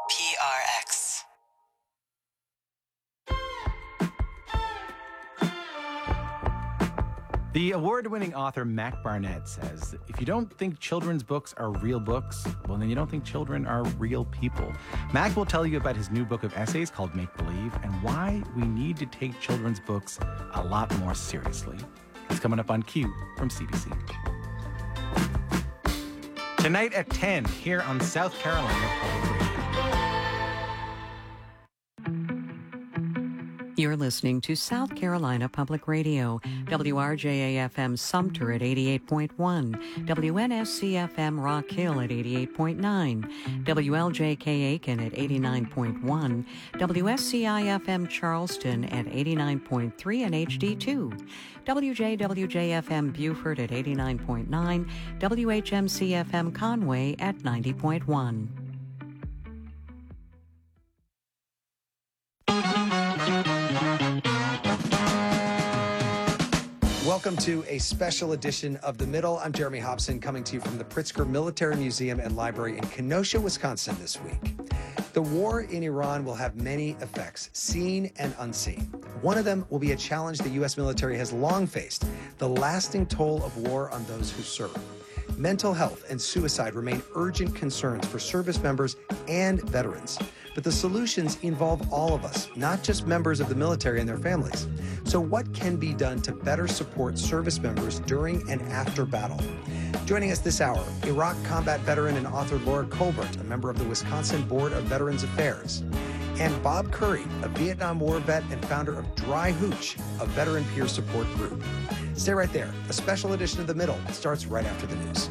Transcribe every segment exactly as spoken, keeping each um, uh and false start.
P R X. The award-winning author Mac Barnett says, if you don't think children's books are real books, well, then you don't think children are real people. Mac will tell you about his new book of essays called Make Believe and why we need to take children's books a lot more seriously. It's coming up on Q from C B C. Tonight at ten, here on South Carolina Public Radio. You're listening to South Carolina Public Radio, W R J A F M Sumter at eighty-eight point one, W N S C F M Rock Hill at eighty-eight point nine, W L J K Aiken at eighty-nine point one, W S C I F M Charleston at eighty-nine point three and H D two, W J W J F M Beaufort at eighty-nine point nine, W H M C F M Conway at ninety point one. Welcome to a special edition of The Middle. I'm Jeremy Hobson, coming to you from the Pritzker Military Museum and Library in Kenosha, Wisconsin this week. The war in Iran will have many effects, seen and unseen. One of them will be a challenge the U S military has long faced, the lasting toll of war on those who serve. Mental health and suicide remain urgent concerns for service members and veterans. But the solutions involve all of us, not just members of the military and their families. So what can be done to better support service members during and after battle? Joining us this hour, Iraq combat veteran and author Laura Colbert, a member of the Wisconsin Board of Veterans Affairs, and Bob Curry, a Vietnam War vet and founder of Dry Hooch, a veteran peer support group. Stay right there. A special edition of The Middle starts right after the news.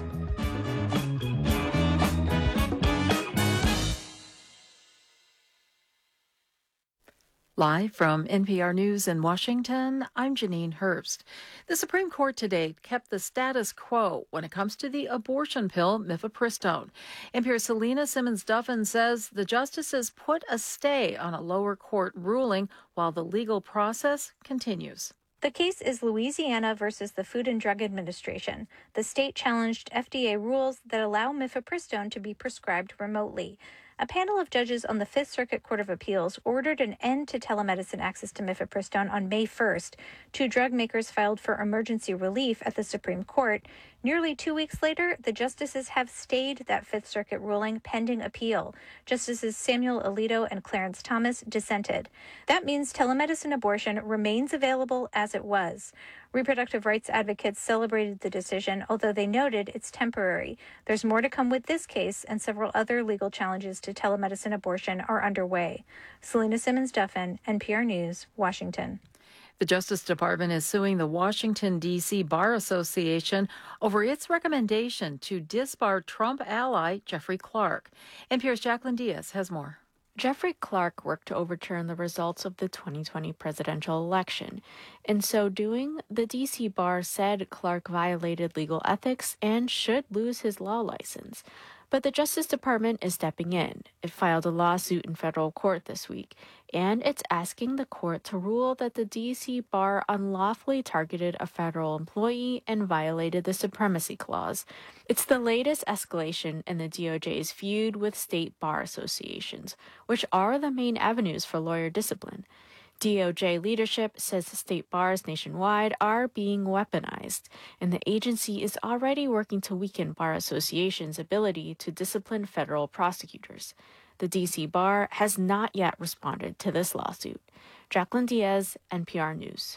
Live from N P R News in Washington, I'm Janine Herbst. The Supreme Court today kept the status quo when it comes to the abortion pill mifepristone. N P R's Selena Simmons-Duffin says the justices put a stay on a lower court ruling while the legal process continues. The case is Louisiana versus the Food and Drug Administration. The state challenged F D A rules that allow mifepristone to be prescribed remotely. A panel of judges on the Fifth Circuit Court of Appeals ordered an end to telemedicine access to mifepristone on May first. Two drug makers filed for emergency relief at the Supreme Court. Nearly two weeks later, the justices have stayed that Fifth Circuit ruling pending appeal. Justices Samuel Alito and Clarence Thomas dissented. That means telemedicine abortion remains available as it was. Reproductive rights advocates celebrated the decision, although they noted it's temporary. There's more to come with this case, and several other legal challenges to telemedicine abortion are underway. Selena Simmons-Duffin, N P R News, Washington. The Justice Department is suing the Washington, D C Bar Association over its recommendation to disbar Trump ally Jeffrey Clark. N P R's Jacqueline Diaz has more. Jeffrey Clark worked to overturn the results of the twenty twenty presidential election. In so doing, the D C Bar said Clark violated legal ethics and should lose his law license. But the Justice Department is stepping in. It filed a lawsuit in federal court this week, and it's asking the court to rule that the D C Bar unlawfully targeted a federal employee and violated the Supremacy Clause. It's the latest escalation in the D O J's feud with state bar associations, which are the main avenues for lawyer discipline. D O J leadership says the state bars nationwide are being weaponized, and the agency is already working to weaken bar associations' ability to discipline federal prosecutors. The D C Bar has not yet responded to this lawsuit. Jacqueline Diaz, N P R News.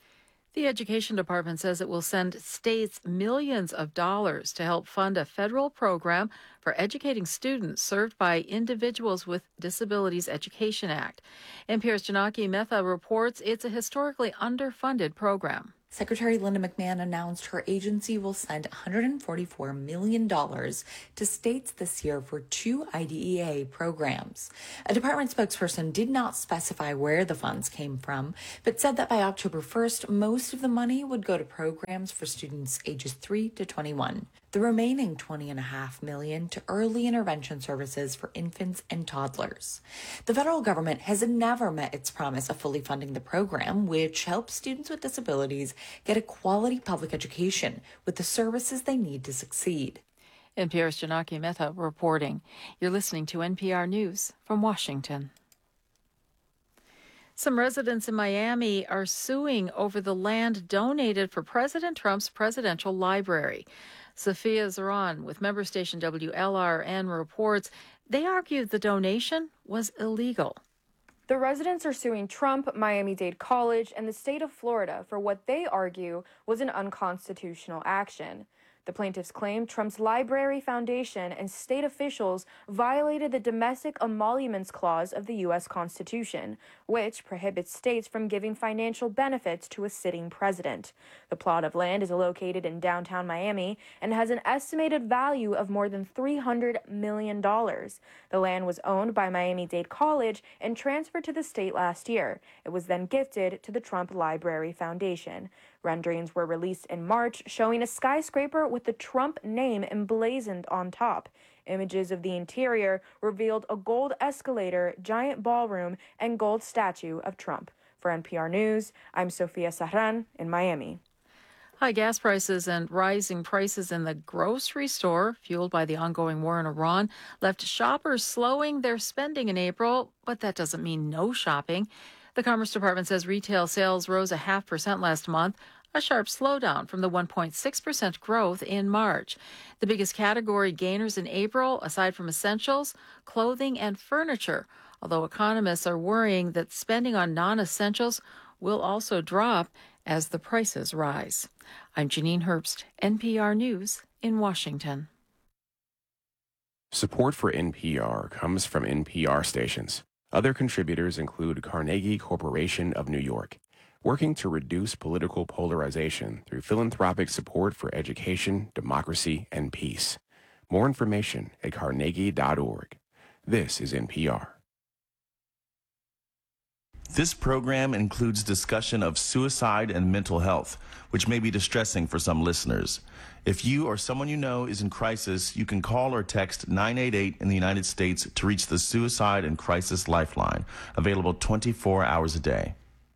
The Education Department says it will send states millions of dollars to help fund a federal program for educating students served by Individuals with Disabilities Education Act. N P R's Janaki Mehta reports it's a historically underfunded program. Secretary Linda McMahon announced her agency will send one hundred forty-four million dollars to states this year for two I D E A programs. A department spokesperson did not specify where the funds came from, but said that by October first, most of the money would go to programs for students ages three to twenty-one. The remaining twenty point five million dollars to early intervention services for infants and toddlers. The federal government has never met its promise of fully funding the program, which helps students with disabilities get a quality public education with the services they need to succeed. N P R's Janaki Mehta reporting. You're listening to N P R News from Washington. Some residents in Miami are suing over the land donated for President Trump's presidential library. Sophia Zaran with member station W L R N reports they argued the donation was illegal. The residents are suing Trump, Miami-Dade College, and the state of Florida for what they argue was an unconstitutional action. The plaintiffs claim Trump's Library Foundation and state officials violated the Domestic Emoluments Clause of the U S Constitution, which prohibits states from giving financial benefits to a sitting president. The plot of land is located in downtown Miami and has an estimated value of more than three hundred million dollars. The land was owned by Miami-Dade College and transferred to the state last year. It was then gifted to the Trump Library Foundation. Renderings were released in March showing a skyscraper with the Trump name emblazoned on top. Images of the interior revealed a gold escalator, giant ballroom, and gold statue of Trump. For N P R News, I'm Sophia Zaran in Miami. High gas prices and rising prices in the grocery store, fueled by the ongoing war in Iran, left shoppers slowing their spending in April, but that doesn't mean no shopping. The Commerce Department says retail sales rose a half percent last month, a sharp slowdown from the one point six percent growth in March. The biggest category gainers in April, aside from essentials, clothing and furniture, although economists are worrying that spending on non-essentials will also drop as the prices rise. I'm Janine Herbst, N P R News in Washington. Support for N P R comes from N P R stations. Other contributors include Carnegie Corporation of New York, working to reduce political polarization through philanthropic support for education, democracy, and peace. More information at carnegie dot org. This is N P R. This program includes discussion of suicide and mental health, which may be distressing for some listeners. If you or someone you know is in crisis, you can call or text nine eight eight in the United States to reach the Suicide and Crisis Lifeline, available twenty-four hours a day.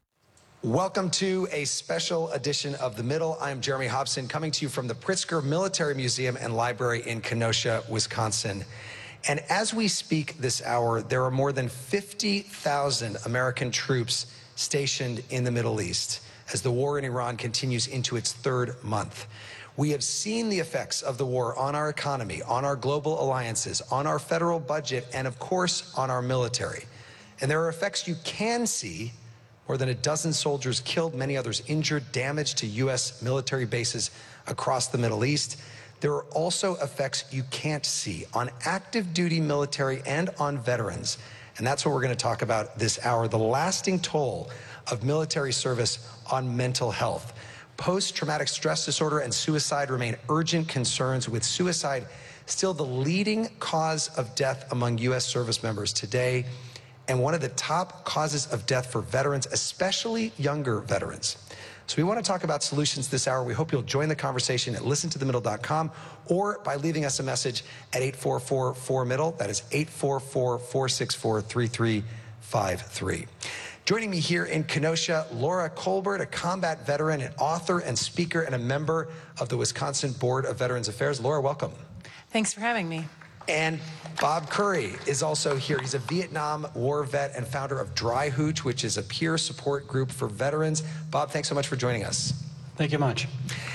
Welcome to a special edition of The Middle. I'm Jeremy Hobson, coming to you from the Pritzker Military Museum and Library in Kenosha, Wisconsin. And as we speak this hour, there are more than fifty thousand American troops stationed in the Middle East as the war in Iran continues into its third month. We have seen the effects of the war on our economy, on our global alliances, on our federal budget, and of course, on our military. And there are effects you can see. More than a dozen soldiers killed, many others injured, damage to U S military bases across the Middle East. There are also effects you can't see on active duty military and on veterans. And that's what we're going to talk about this hour, the lasting toll of military service on mental health. Post-traumatic stress disorder and suicide remain urgent concerns, with suicide still the leading cause of death among U S service members today, and one of the top causes of death for veterans, especially younger veterans. So we want to talk about solutions this hour. We hope you'll join the conversation at listen to the middle dot com or by leaving us a message at eight four four, four middle. That is eight four four, four six four, three three five three. Joining me here in Kenosha, Laura Colbert, a combat veteran, an author and speaker, and a member of the Wisconsin Board of Veterans Affairs. Laura, welcome. Thanks for having me. And Bob Curry is also here. He's a Vietnam War vet and founder of Dry Hooch, which is a peer support group for veterans. Bob, thanks so much for joining us. Thank you much.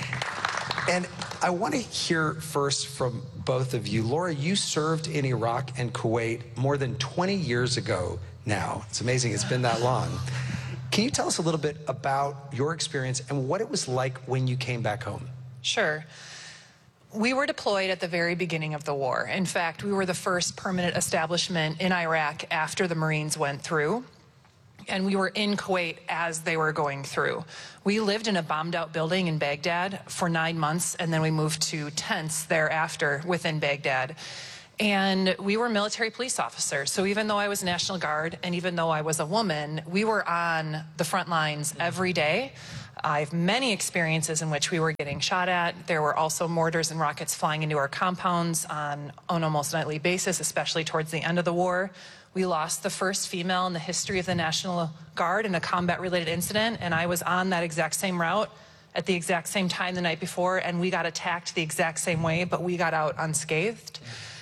And I want to hear first from both of you. Laura, you served in Iraq and Kuwait more than twenty years ago now. It's amazing it's been that long. Can you tell us a little bit about your experience and what it was like when you came back home? Sure. We were deployed at the very beginning of the war. In fact, we were the first permanent establishment in Iraq after the Marines went through. And we were in Kuwait as they were going through. We lived in a bombed-out building in Baghdad for nine months, and then we moved to tents thereafter within Baghdad. And we were military police officers. So even though I was National Guard and even though I was a woman, we were on the front lines every day. I have many experiences in which we were getting shot at. There were also mortars and rockets flying into our compounds on an almost nightly basis, especially towards the end of the war. We lost the first female in the history of the National Guard in a combat-related incident, and I was on that exact same route at the exact same time the night before, and we got attacked the exact same way, but we got out unscathed.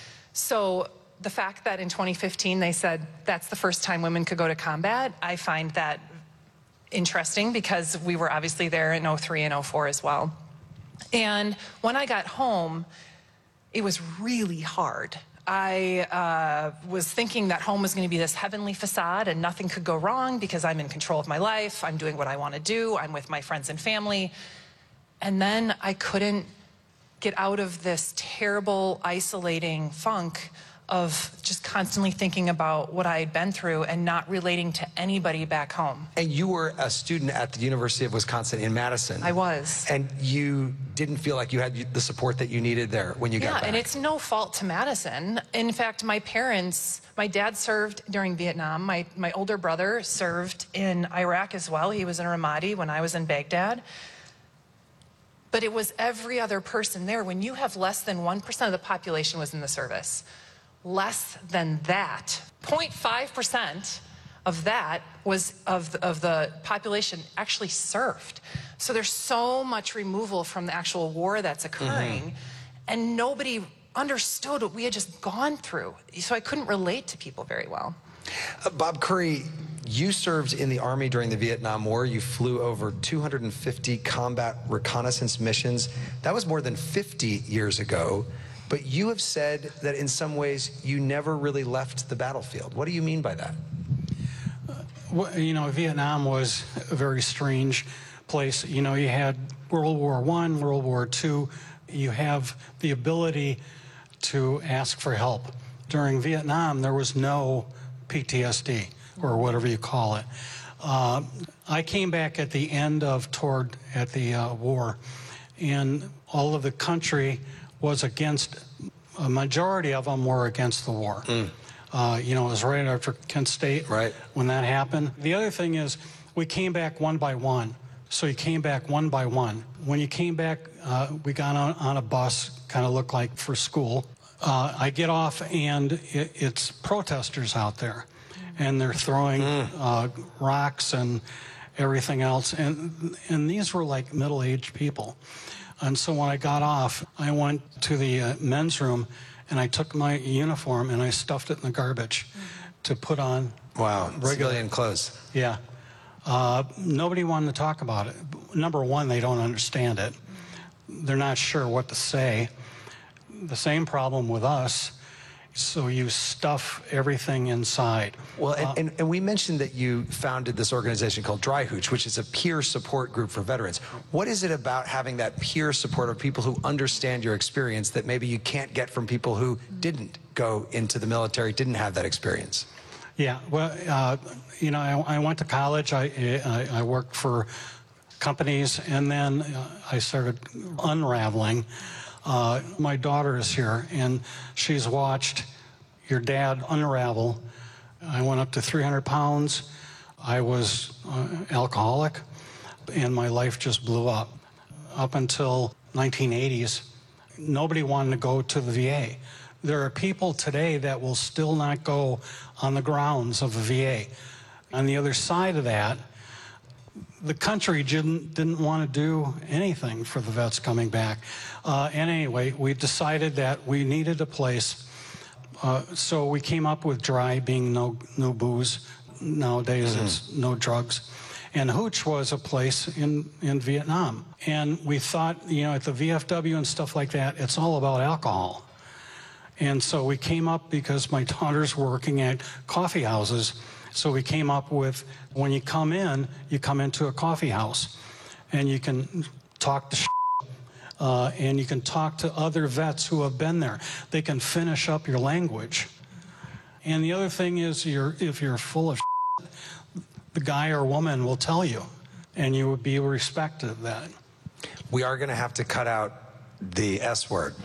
So the fact that in twenty fifteen they said that's the first time women could go to combat, I find that interesting because we were obviously there in oh three and oh four as well. And when I got home, it was really hard. I uh, was thinking that home was going to be this heavenly facade and nothing could go wrong because I'm in control of my life, I'm doing what I want to do, I'm with my friends and family. And then I couldn't get out of this terrible, isolating funk of just constantly thinking about what I had been through and not relating to anybody back home. And you were a student at the University of Wisconsin in Madison. I was. And you didn't feel like you had the support that you needed there when you yeah, got back. Yeah, and it's no fault to Madison. In fact, my parents, my dad served during Vietnam. My, my older brother served in Iraq as well. He was in Ramadi when I was in Baghdad. But it was every other person there. When you have less than one percent of the population was in the service, less than that, zero point five percent of that was of, of the population actually served. So there's so much removal from the actual war that's occurring, mm-hmm. and nobody understood what we had just gone through. So I couldn't relate to people very well. Uh, Bob Curry, you served in the Army during the Vietnam War. You flew over two hundred fifty combat reconnaissance missions. That was more than fifty years ago. But you have said that in some ways you never really left the battlefield. What do you mean by that? Uh, well, you know, Vietnam was a very strange place. You know, you had World War One, World War Two. You have the ability to ask for help. During Vietnam, there was no P T S D, or whatever you call it. Uh, I came back at the end of toward at the uh, war, and all of the country was against, a majority of them were against the war. Mm. Uh, you know, it was right after Kent State right. when that happened. The other thing is, we came back one by one. So you came back one by one. When you came back, uh, we got on, on a bus, kind of looked like for school. Uh, I get off, and it, it's protesters out there, and they're throwing mm. uh, rocks and everything else. And, and these were like middle-aged people. And so when I got off, I went to the uh, men's room, and I took my uniform and I stuffed it in the garbage mm-hmm. to put on. Wow, regular civilian clothes. Yeah. Uh, nobody wanted to talk about it. Number one, they don't understand it. They're not sure what to say. The same problem with us. So you stuff everything inside. Well, and, uh, and, and we mentioned that you founded this organization called Dry Hooch, which is a peer support group for veterans. What is it about having that peer support of people who understand your experience that maybe you can't get from people who didn't go into the military, didn't have that experience? Yeah, well, uh, you know, I, I went to college. I, I, I worked for companies, and then uh, I started unraveling. Uh, my daughter is here, and she's watched your dad unravel. I went up to three hundred pounds. I was uh, alcoholic, and my life just blew up. Up until nineteen eighties, nobody wanted to go to the V A. There are people today that will still not go on the grounds of the V A. On the other side of that, the country didn't, didn't want to do anything for the vets coming back. Uh, and anyway, we decided that we needed a place. Uh, so we came up with Dry being no, no booze. Nowadays, mm-hmm. it's no drugs. And Hooch was a place in, in Vietnam. And we thought, you know, at the V F W and stuff like that, it's all about alcohol. And so we came up, because my daughter's working at coffee houses, so we came up with, when you come in, you come into a coffee house, and you can talk to uh, and you can talk to other vets who have been there. They can finish up your language. And the other thing is, you're, if you're full of the guy or woman will tell you, and you would be respected of that. We are going to have to cut out the S word.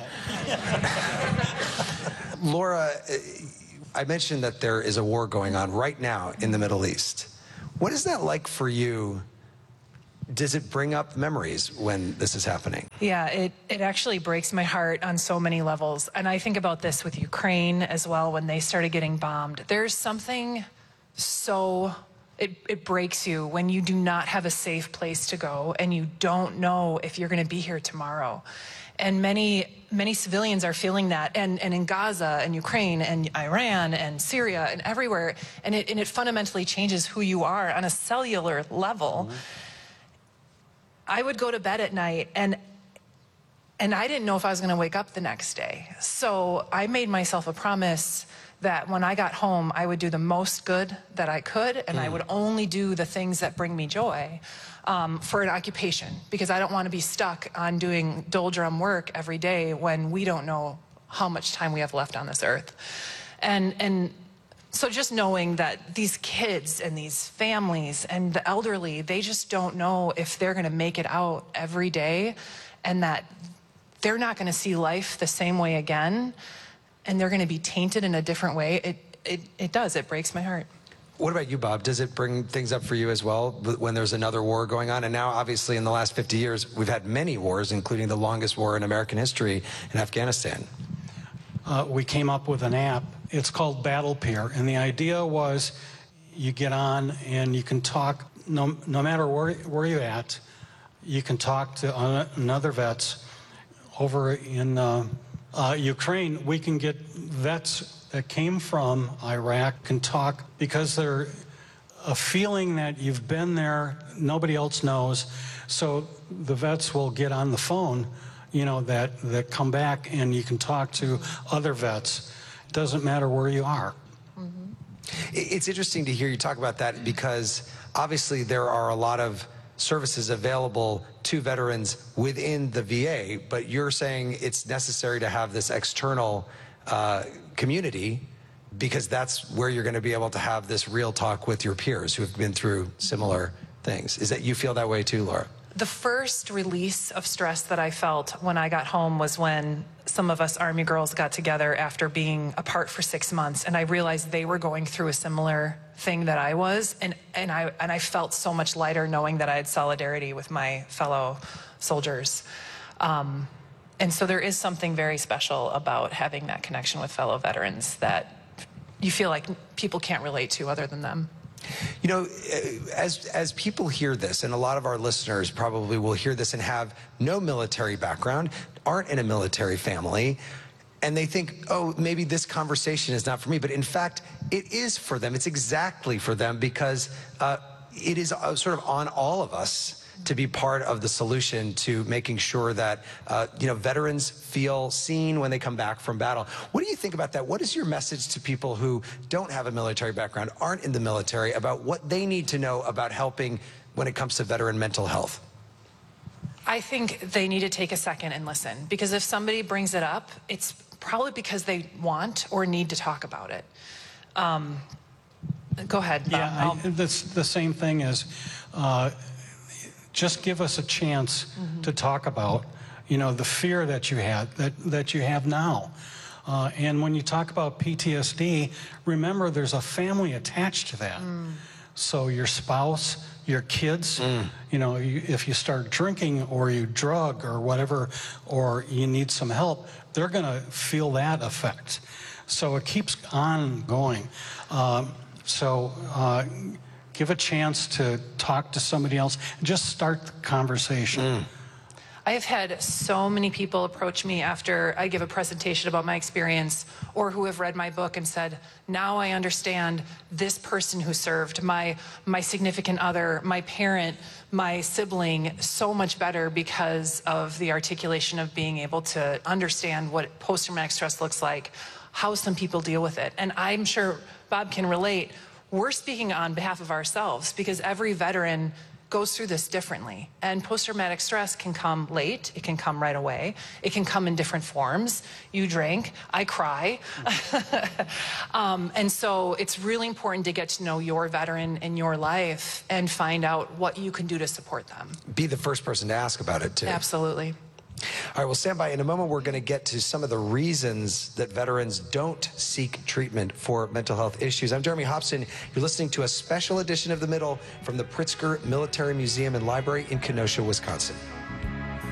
Laura, I mentioned that there is a war going on right now in the Middle East. What is that like for you? Does it bring up memories when this is happening? Yeah, it, it actually breaks my heart on so many levels. And I think about this with Ukraine as well, when they started getting bombed. There's something so It, it breaks you when you do not have a safe place to go and you don't know if you're going to be here tomorrow. And many, many civilians are feeling that, and, and in Gaza and Ukraine and Iran and Syria and everywhere, and it, and it fundamentally changes who you are on a cellular level. Mm-hmm. I would go to bed at night, and and I didn't know if I was going to wake up the next day. So I made myself a promise that when I got home, I would do the most good that I could, and mm. I would only do the things that bring me joy um, for an occupation, because I don't want to be stuck on doing doldrum work every day when we don't know how much time we have left on this earth. And, and so just knowing that these kids and these families and the elderly, they just don't know if they're going to make it out every day, and that they're not going to see life the same way again, and they're going to be tainted in a different way. It, it, it does. It breaks my heart. What about you, Bob? Does it bring things up for you as well when there's another war going on? And now, obviously, in the last fifty years, we've had many wars, including the longest war in American history in Afghanistan. Uh, we came up with an app. It's called Battle Peer. And the idea was you get on and you can talk, no, no matter where, where you're at, you can talk to another vets. Over in uh, uh, Ukraine, we can get vets that came from Iraq can talk, because they're a feeling that you've been there, nobody else knows. So the vets will get on the phone, you know, that, that come back, and you can talk to other vets. It doesn't matter where you are. Mm-hmm. It's interesting to hear you talk about that, because obviously there are a lot of services available to veterans within the V A, but you're saying it's necessary to have this external uh, community, because that's where you're going to be able to have this real talk with your peers who have been through similar things. Is that you feel that way too, Laura? The first release of stress that I felt when I got home was when some of us Army girls got together after being apart for six months, and I realized they were going through a similar thing that I was, and, and, I, and I felt so much lighter knowing that I had solidarity with my fellow soldiers. Um, and so there is something very special about having that connection with fellow veterans that you feel like people can't relate to other than them. You know, as as people hear this, and a lot of our listeners probably will hear this and have no military background, aren't in a military family, and they think, oh, maybe this conversation is not for me. But in fact, it is for them. It's exactly for them, because uh, it is uh, sort of on all of us to be part of the solution to making sure that, uh, you know, veterans feel seen when they come back from battle. What do you think about that? What is your message to people who don't have a military background, aren't in the military, about what they need to know about helping when it comes to veteran mental health? I think they need to take a second and listen, because if somebody brings it up, it's probably because they want or need to talk about it. Um, go ahead, Bob. Yeah, I, that's the same thing as, uh, just give us a chance mm-hmm. to talk about, you know, the fear that you had, that, that you have now. Uh, and when you talk about P T S D, remember there's a family attached to that. Mm. So your spouse, your kids, mm. you know, you, if you start drinking or you drug or whatever, or you need some help, they're going to feel that effect. So it keeps on going. Um, so, uh, give a chance to talk to somebody else. Just start the conversation. Mm. I have had so many people approach me after I give a presentation about my experience, or who have read my book and said, now I understand this person who served, my, my significant other, my parent, my sibling, so much better because of the articulation of being able to understand what post-traumatic stress looks like, how some people deal with it. And I'm sure Bob can relate. We're speaking on behalf of ourselves, because every veteran goes through this differently. And post-traumatic stress can come late, it can come right away, it can come in different forms. You drank, I cry. um, and so it's really important to get to know your veteran in your life and find out what you can do to support them. Be the first person to ask about it, too. Absolutely. All right, well, stand by. In a moment, we're going to get to some of the reasons that veterans don't seek treatment for mental health issues. I'm Jeremy Hobson. You're listening to a special edition of The Middle from the Pritzker Military Museum and Library in Kenosha, Wisconsin.